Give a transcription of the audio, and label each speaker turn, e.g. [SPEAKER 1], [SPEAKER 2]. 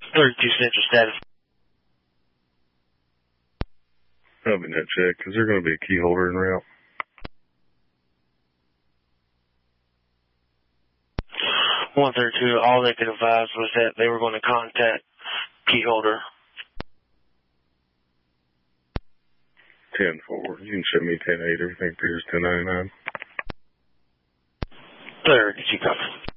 [SPEAKER 1] 32 Central status.
[SPEAKER 2] Having that check. Is there going to be a key holder en route?
[SPEAKER 1] 132, all they could advise was that they were going to contact key holder.
[SPEAKER 2] 10-4. You can show me 10-8. Everything appears 10-99.
[SPEAKER 1] Third, did you copy?